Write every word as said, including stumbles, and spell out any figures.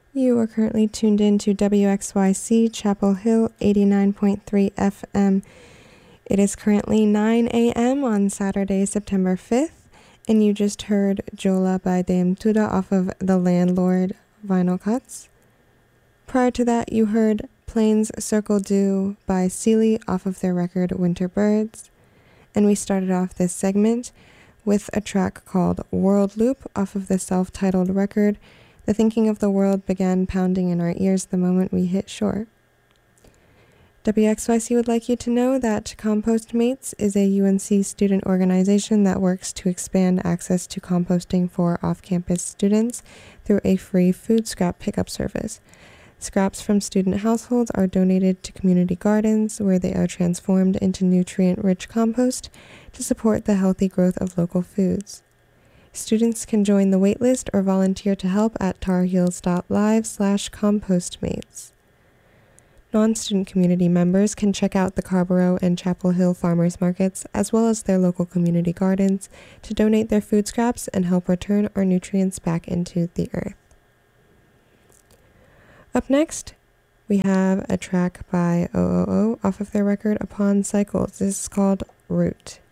You are currently tuned in to W X Y C Chapel Hill eighty-nine point three F M. It is currently nine a.m. on Saturday, September fifth, and you just heard Jola by Dame Tuda off of The Landlord vinyl cuts. Prior to that, you heard Plains Circle Do by Sealy off of their record Winter Birds. And we started off this segment with a track called World Loop off of the self-titled record. The thinking of the world began pounding in our ears the moment we hit shore. W X Y C would like you to know that Compost Mates is a U N C student organization that works to expand access to composting for off-campus students through a free food scrap pickup service. Scraps from student households are donated to community gardens where they are transformed into nutrient-rich compost to support the healthy growth of local foods. Students can join the waitlist or volunteer to help at tarheels.live slash compostmates. Non-student community members can check out the Carborough and Chapel Hill farmers markets as well as their local community gardens to donate their food scraps and help return our nutrients back into the earth. Up next, we have a track by O O O off of their record Upon Cycles. This is called Root.